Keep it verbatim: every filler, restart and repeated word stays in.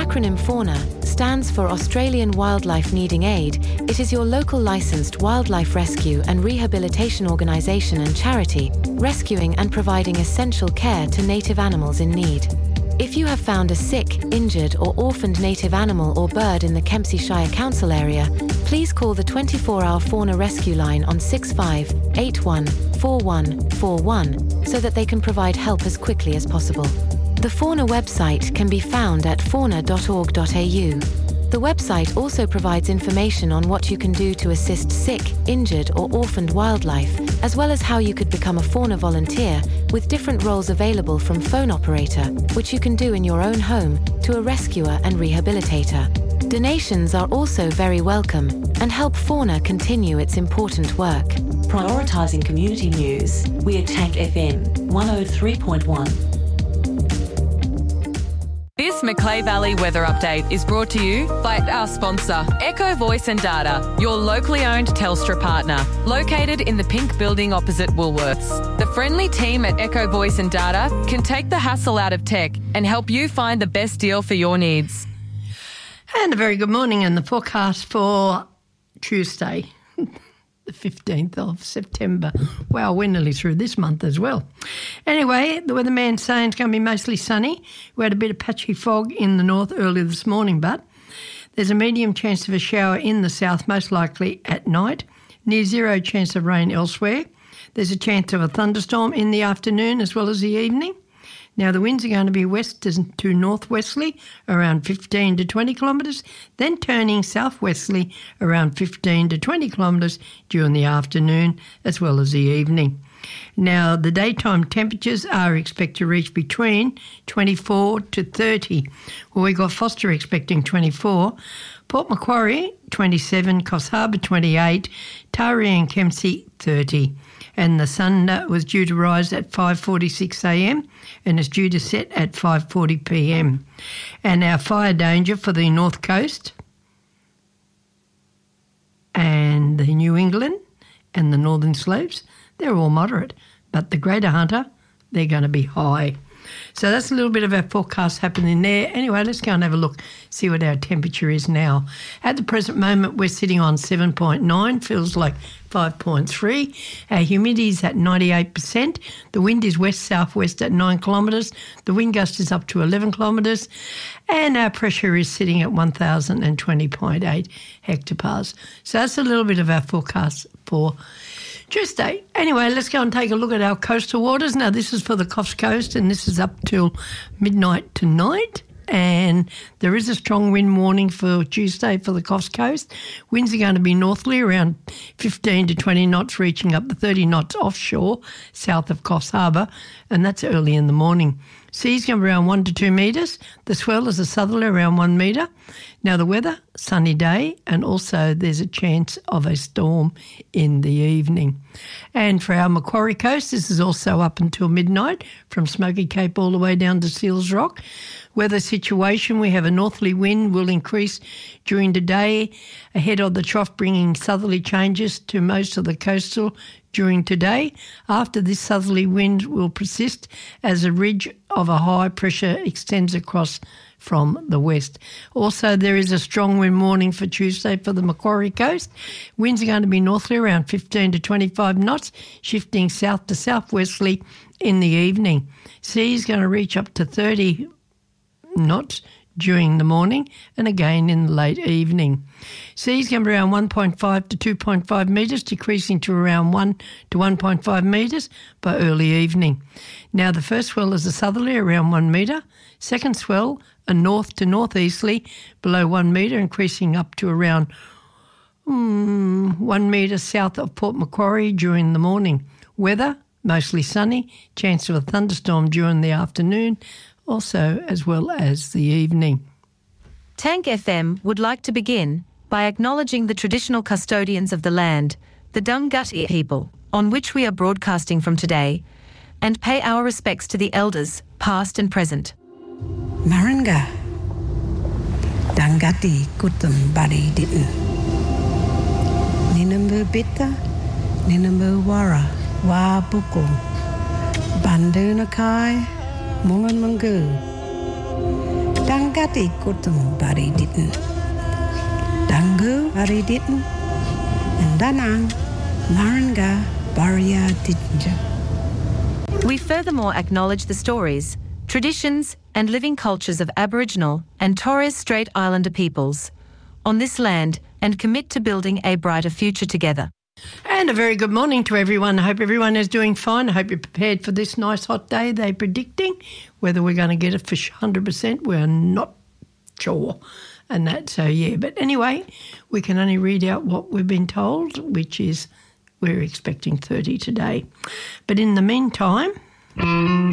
acronym FAWNA stands for Australian Wildlife Needing Aid. It is your local licensed wildlife rescue and rehabilitation organisation and charity, rescuing and providing essential care to native animals in need. If you have found a sick, injured or orphaned native animal or bird in the Kempsey Shire Council area, please call the twenty-four hour FAWNA rescue line on six five eight one four one four one so that they can provide help as quickly as possible. The FAWNA website can be found at fauna dot org dot a u. The website also provides information on what you can do to assist sick, injured or orphaned wildlife, as well as how you could become a FAWNA volunteer, with different roles available from phone operator, which you can do in your own home, to a rescuer and rehabilitator. Donations are also very welcome and help FAWNA continue its important work. Prioritising community news, we're Tank F M one oh three point one. This Macleay Valley weather update is brought to you by our sponsor, Echo Voice and Data, your locally owned Telstra partner, located in the pink building opposite Woolworths. The friendly team at Echo Voice and Data can take the hassle out of tech and help you find the best deal for your needs. And a very good morning, and the forecast for Tuesday, the fifteenth of September. Wow, we're nearly through this month as well. Anyway, the weatherman's saying it's going to be mostly sunny. We had a bit of patchy fog in the north earlier this morning, but there's a medium chance of a shower in the south, most likely at night. Near zero chance of rain elsewhere. There's a chance of a thunderstorm in the afternoon as well as the evening. Now, the winds are going to be west to northwesterly, around fifteen to twenty kilometres, then turning southwesterly around fifteen to twenty kilometres during the afternoon as well as the evening. Now, the daytime temperatures are expected to reach between twenty-four to thirty. Well, we got Foster expecting twenty-four, Port Macquarie twenty-seven, Coffs Harbour twenty-eight, Taree and Kempsey thirty. And the sun was due to rise at five forty-six a m and is due to set at five forty p m. And our fire danger for the North Coast and the New England and the Northern Slopes, they're all moderate. But the Greater Hunter, they're going to be high. So that's a little bit of our forecast happening there. Anyway, let's go and have a look, see what our temperature is now. At the present moment, we're sitting on seven point nine, feels like five point three. Our humidity is at ninety-eight percent. The wind is west-southwest at nine kilometres. The wind gust is up to eleven kilometres. And our pressure is sitting at one thousand twenty point eight hectopascals. So that's a little bit of our forecast for Tuesday. Anyway, let's go and take a look at our coastal waters. Now, this is for the Coffs Coast, and this is up till midnight tonight. And there is a strong wind warning for Tuesday for the Coffs Coast. Winds are going to be northerly, around fifteen to twenty knots, reaching up to thirty knots offshore, south of Coffs Harbour, and that's early in the morning. Seas going to be around one to two metres. The swell is a southerly around one metre. Now the weather, sunny day, and also there's a chance of a storm in the evening. And for our Macquarie Coast, this is also up until midnight, from Smoky Cape all the way down to Seals Rock. Weather situation, we have a northerly wind will increase during the day ahead of the trough, bringing southerly changes to most of the coastal during today. After this southerly wind will persist as a ridge of a high pressure extends across from the west. Also, there is a strong wind warning for Tuesday for the Macquarie Coast. Winds are going to be northerly around fifteen to twenty-five knots, shifting south to southwesterly in the evening. Sea is going to reach up to thirty knots during the morning and again in the late evening. Seas going to be around one point five to two point five metres, decreasing to around one to one point five metres by early evening. Now, the first swell is a southerly around one metre. Second swell, a north to northeasterly below one metre, increasing up to around mm, one metre south of Port Macquarie during the morning. Weather, mostly sunny, chance of a thunderstorm during the afternoon, also as well as the evening. Tank F M would like to begin by acknowledging the traditional custodians of the land, the Dunghutti people, on which we are broadcasting from today, and pay our respects to the elders, past and present. Maranga Dunghutti Kutum Bari Ditton Ninambu Bitta Ninambu Wara Wa Buku Bandunakai Mungan Mungu Dangati kutum bari didn't. Dangu bari didn't. And Danang Maranga Baria didn't. We furthermore acknowledge the stories, traditions and living cultures of Aboriginal and Torres Strait Islander peoples on this land and commit to building a brighter future together. And a very good morning to everyone. I hope everyone is doing fine. I hope you're prepared for this nice hot day they're predicting. Whether we're going to get it for one hundred percent, we're not sure. And that, so yeah. But anyway, we can only read out what we've been told, which is we're expecting thirty today. But in the meantime...